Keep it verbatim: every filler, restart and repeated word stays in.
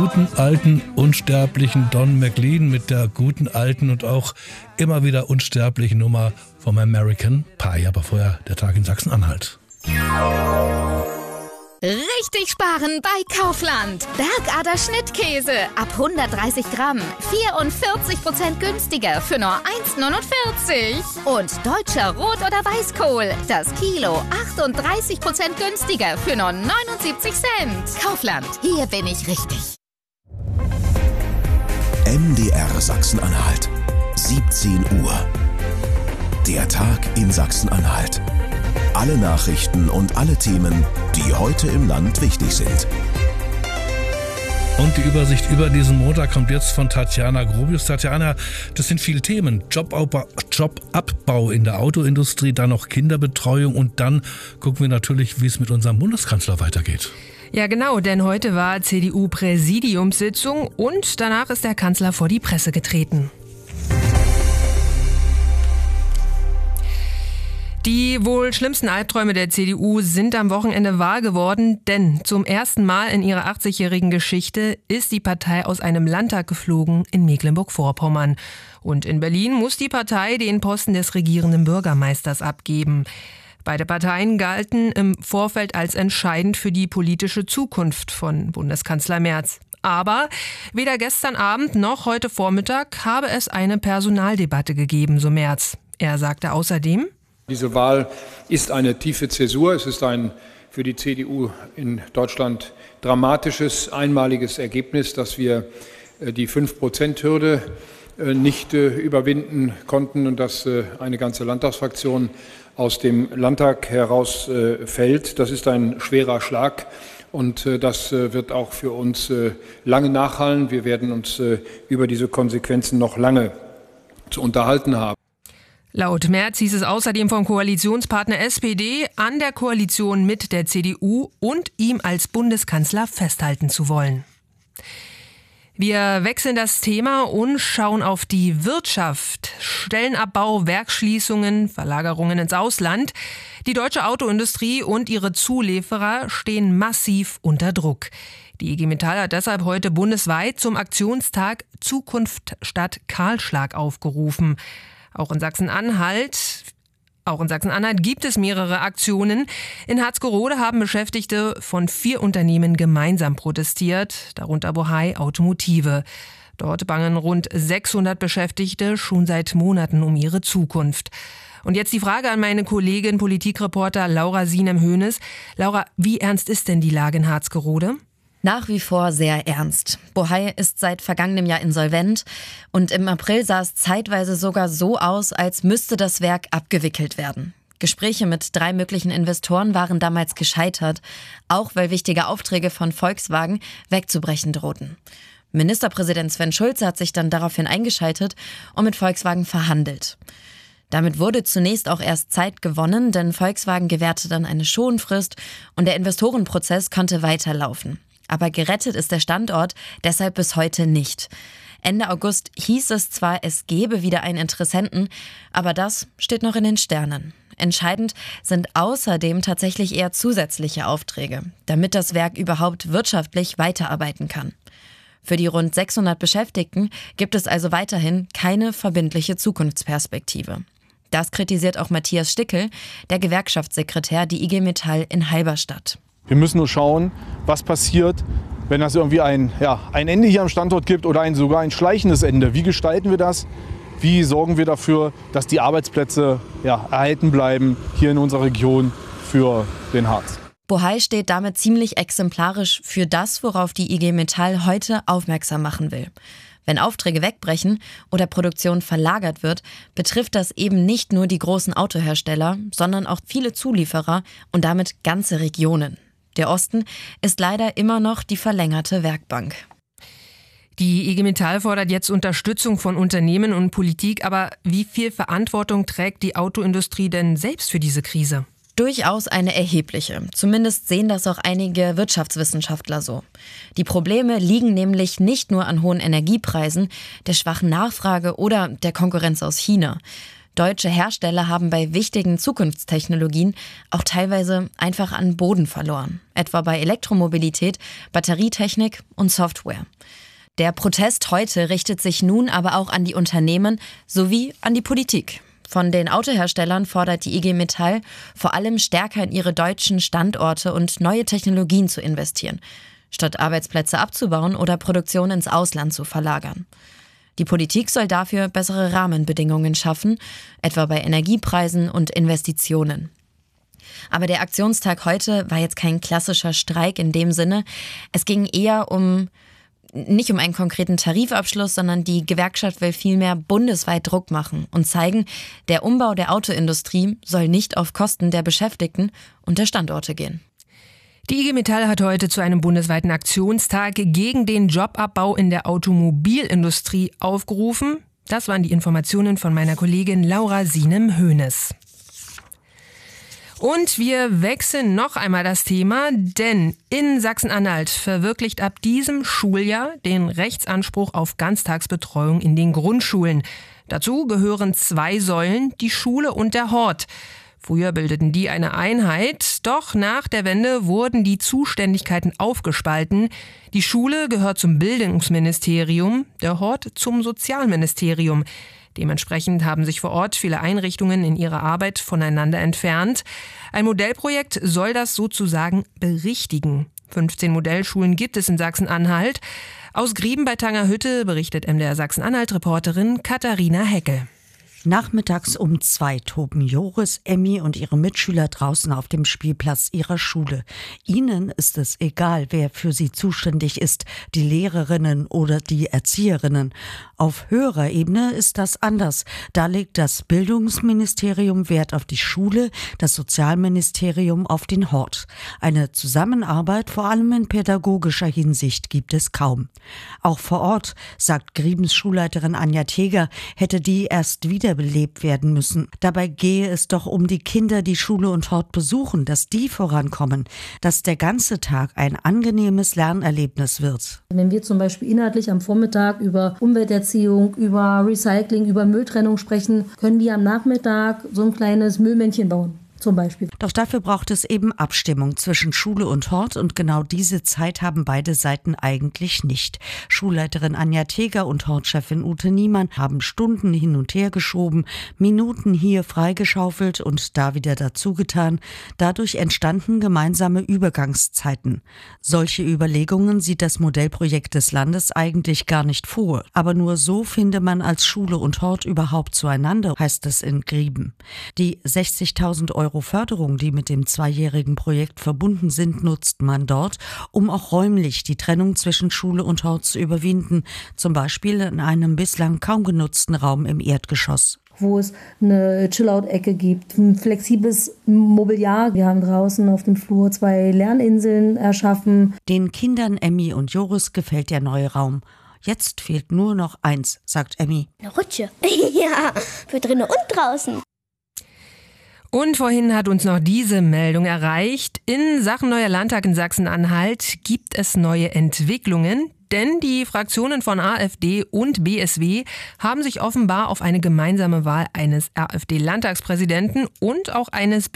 guten alten, unsterblichen Don McLean mit der guten alten und auch immer wieder unsterblichen Nummer vom American Pie. Aber vorher der Tag in Sachsen-Anhalt. Richtig sparen bei Kaufland. Bergader Schnittkäse ab hundertdreißig Gramm. vierundvierzig Prozent günstiger für nur eins Komma neunundvierzig. Und deutscher Rot- oder Weißkohl. Das Kilo achtunddreißig Prozent günstiger für nur neunundsiebzig Cent. Kaufland, hier bin ich richtig. M D R Sachsen-Anhalt. siebzehn Uhr. Der Tag in Sachsen-Anhalt. Alle Nachrichten und alle Themen, die heute im Land wichtig sind. Und die Übersicht über diesen Montag kommt jetzt von Tatjana Grobius. Tatjana, das sind viele Themen. Jobabbau, Jobabbau in der Autoindustrie, dann noch Kinderbetreuung und dann gucken wir natürlich, wie es mit unserem Bundeskanzler weitergeht. Ja genau, denn heute war C D U-Präsidiumssitzung und danach ist der Kanzler vor die Presse getreten. Die wohl schlimmsten Albträume der C D U sind am Wochenende wahr geworden, denn zum ersten Mal in ihrer achtzigjährigen Geschichte ist die Partei aus einem Landtag geflogen in Mecklenburg-Vorpommern. Und in Berlin muss die Partei den Posten des regierenden Bürgermeisters abgeben. Beide Parteien galten im Vorfeld als entscheidend für die politische Zukunft von Bundeskanzler Merz. Aber weder gestern Abend noch heute Vormittag habe es eine Personaldebatte gegeben, so Merz. Er sagte außerdem: Diese Wahl ist eine tiefe Zäsur. Es ist ein für die C D U in Deutschland dramatisches, einmaliges Ergebnis, dass wir die fünf Prozent Hürde nicht überwinden konnten und dass eine ganze Landtagsfraktion aus dem Landtag herausfällt. Das ist ein schwerer Schlag und das wird auch für uns lange nachhallen. Wir werden uns über diese Konsequenzen noch lange zu unterhalten haben. Laut Merz hieß es außerdem vom Koalitionspartner S P D, an der Koalition mit der C D U und ihm als Bundeskanzler festhalten zu wollen. Wir wechseln das Thema und schauen auf die Wirtschaft. Stellenabbau, Werksschließungen, Verlagerungen ins Ausland. Die deutsche Autoindustrie und ihre Zulieferer stehen massiv unter Druck. Die I G Metall hat deshalb heute bundesweit zum Aktionstag Zukunft statt Kahlschlag aufgerufen. Auch in Sachsen-Anhalt, auch in Sachsen-Anhalt gibt es mehrere Aktionen. In Harzgerode haben Beschäftigte von vier Unternehmen gemeinsam protestiert, darunter Bohai Automotive. Dort bangen rund sechshundert Beschäftigte schon seit Monaten um ihre Zukunft. Und jetzt die Frage an meine Kollegin, Politikreporter Laura Sienem-Hoeneß. Laura, wie ernst ist denn die Lage in Harzgerode? Nach wie vor sehr ernst. Bohai ist seit vergangenem Jahr insolvent und im April sah es zeitweise sogar so aus, als müsste das Werk abgewickelt werden. Gespräche mit drei möglichen Investoren waren damals gescheitert, auch weil wichtige Aufträge von Volkswagen wegzubrechen drohten. Ministerpräsident Sven Schulze hat sich dann daraufhin eingeschaltet und mit Volkswagen verhandelt. Damit wurde zunächst auch erst Zeit gewonnen, denn Volkswagen gewährte dann eine Schonfrist und der Investorenprozess konnte weiterlaufen. Aber gerettet ist der Standort deshalb bis heute nicht. Ende August hieß es zwar, es gebe wieder einen Interessenten, aber das steht noch in den Sternen. Entscheidend sind außerdem tatsächlich eher zusätzliche Aufträge, damit das Werk überhaupt wirtschaftlich weiterarbeiten kann. Für die rund sechshundert Beschäftigten gibt es also weiterhin keine verbindliche Zukunftsperspektive. Das kritisiert auch Matthias Stickel, der Gewerkschaftssekretär der I G Metall in Halberstadt. Wir müssen nur schauen, was passiert, wenn es irgendwie ein, ja, ein Ende hier am Standort gibt oder ein, sogar ein schleichendes Ende. Wie gestalten wir das? Wie sorgen wir dafür, dass die Arbeitsplätze ja, erhalten bleiben hier in unserer Region für den Harz? Bohai steht damit ziemlich exemplarisch für das, worauf die I G Metall heute aufmerksam machen will. Wenn Aufträge wegbrechen oder Produktion verlagert wird, betrifft das eben nicht nur die großen Autohersteller, sondern auch viele Zulieferer und damit ganze Regionen. Der Osten ist leider immer noch die verlängerte Werkbank. Die I G Metall fordert jetzt Unterstützung von Unternehmen und Politik, aber wie viel Verantwortung trägt die Autoindustrie denn selbst für diese Krise? Durchaus eine erhebliche. Zumindest sehen das auch einige Wirtschaftswissenschaftler so. Die Probleme liegen nämlich nicht nur an hohen Energiepreisen, der schwachen Nachfrage oder der Konkurrenz aus China. Deutsche Hersteller haben bei wichtigen Zukunftstechnologien auch teilweise einfach an Boden verloren. Etwa bei Elektromobilität, Batterietechnik und Software. Der Protest heute richtet sich nun aber auch an die Unternehmen sowie an die Politik. Von den Autoherstellern fordert die I G Metall, vor allem stärker in ihre deutschen Standorte und neue Technologien zu investieren, statt Arbeitsplätze abzubauen oder Produktion ins Ausland zu verlagern. Die Politik soll dafür bessere Rahmenbedingungen schaffen, etwa bei Energiepreisen und Investitionen. Aber der Aktionstag heute war jetzt kein klassischer Streik in dem Sinne. Es ging eher um nicht um einen konkreten Tarifabschluss, sondern die Gewerkschaft will vielmehr bundesweit Druck machen und zeigen, der Umbau der Autoindustrie soll nicht auf Kosten der Beschäftigten und der Standorte gehen. Die I G Metall hat heute zu einem bundesweiten Aktionstag gegen den Jobabbau in der Automobilindustrie aufgerufen. Das waren die Informationen von meiner Kollegin Laura Sienem-Hönes. Und wir wechseln noch einmal das Thema, denn in Sachsen-Anhalt verwirklicht ab diesem Schuljahr den Rechtsanspruch auf Ganztagsbetreuung in den Grundschulen. Dazu gehören zwei Säulen, die Schule und der Hort. Früher bildeten die eine Einheit, doch nach der Wende wurden die Zuständigkeiten aufgespalten. Die Schule gehört zum Bildungsministerium, der Hort zum Sozialministerium. Dementsprechend haben sich vor Ort viele Einrichtungen in ihrer Arbeit voneinander entfernt. Ein Modellprojekt soll das sozusagen berichtigen. fünfzehn Modellschulen gibt es in Sachsen-Anhalt. Aus Grieben bei Tangerhütte berichtet M D R Sachsen-Anhalt-Reporterin Katharina Hecke. Nachmittags um zwei toben Joris, Emmy und ihre Mitschüler draußen auf dem Spielplatz ihrer Schule. Ihnen ist es egal, wer für sie zuständig ist, die Lehrerinnen oder die Erzieherinnen. Auf höherer Ebene ist das anders. Da legt das Bildungsministerium Wert auf die Schule, das Sozialministerium auf den Hort. Eine Zusammenarbeit, vor allem in pädagogischer Hinsicht, gibt es kaum. Auch vor Ort, sagt Griebens Schulleiterin Anja Teger, hätte die erst wieder belebt werden müssen. Dabei gehe es doch um die Kinder, die Schule und Hort besuchen, dass die vorankommen, dass der ganze Tag ein angenehmes Lernerlebnis wird. Wenn wir zum Beispiel inhaltlich am Vormittag über Umwelterziehung, über Recycling, über Mülltrennung sprechen, können die am Nachmittag so ein kleines Müllmännchen bauen. Zum Beispiel. Doch dafür braucht es eben Abstimmung zwischen Schule und Hort und genau diese Zeit haben beide Seiten eigentlich nicht. Schulleiterin Anja Teger und Hortchefin Ute Niemann haben Stunden hin und her geschoben, Minuten hier freigeschaufelt und da wieder dazugetan. Dadurch entstanden gemeinsame Übergangszeiten. Solche Überlegungen sieht das Modellprojekt des Landes eigentlich gar nicht vor. Aber nur so finde man als Schule und Hort überhaupt zueinander, heißt es in Grieben. Die sechzigtausend Euro Förderung, die mit dem zweijährigen Projekt verbunden sind, nutzt man dort, um auch räumlich die Trennung zwischen Schule und Hort zu überwinden, zum Beispiel in einem bislang kaum genutzten Raum im Erdgeschoss. Wo es eine Chill-Out-Ecke gibt, ein flexibles Mobiliar. Wir haben draußen auf dem Flur zwei Lerninseln erschaffen. Den Kindern Emmy und Joris gefällt der neue Raum. Jetzt fehlt nur noch eins, sagt Emmy. Eine Rutsche. Ja, für drinnen und draußen. Und vorhin hat uns noch diese Meldung erreicht. In Sachen neuer Landtag in Sachsen-Anhalt gibt es neue Entwicklungen, denn die Fraktionen von AfD und B S W haben sich offenbar auf eine gemeinsame Wahl eines AfD-Landtagspräsidenten und auch eines